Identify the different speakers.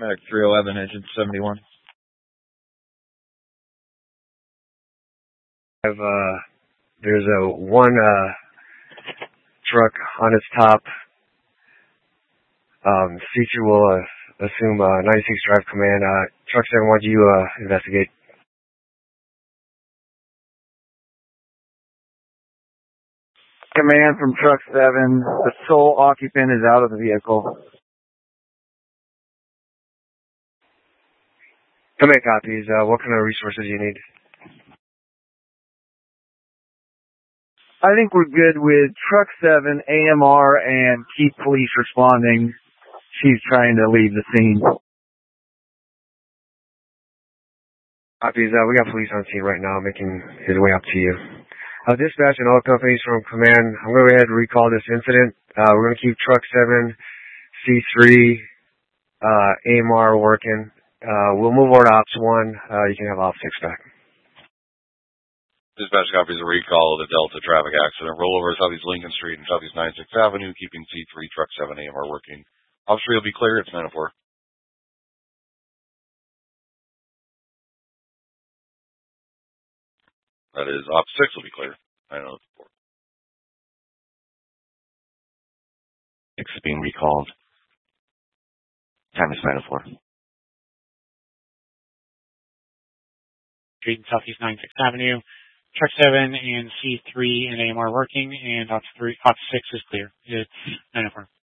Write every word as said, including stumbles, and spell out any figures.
Speaker 1: Medic three eleven, engine seventy-one.
Speaker 2: I have, uh, there's a one, uh, truck on its top. Um, feature will, uh, assume, uh, ninety-six Drive Command. Uh, Truck seven, why don't you, uh, investigate?
Speaker 3: Command from Truck seven, the sole occupant is out of the vehicle.
Speaker 2: Command copies. Uh, what kind of resources do you need?
Speaker 3: I think we're good with Truck seven, A M R, and Keith Police responding. She's trying to leave the scene.
Speaker 2: Copies. Uh, we got police on scene right now making his way up to you. Uh, dispatch and all companies from command, I'm going to go ahead and recall this incident. Uh, we're going to keep Truck seven, C three, uh, A M R working. Uh, we'll move over to Ops one. Uh, you can have Ops six back.
Speaker 4: Dispatch copies a recall of the Delta traffic accident. Rollover Southeast Lincoln Street and Southeast ninety-sixth Avenue, keeping C three, Truck seven, A M R working. Ops three will be clear. It's nine oh four. That is, Ops six will be clear. nine oh four.
Speaker 5: six is being recalled. Time is nine oh four.
Speaker 6: Street and Southeast ninety-sixth Avenue. Truck seven and C three and A M R working, and Ops three, Ops six is clear. It's nine oh four.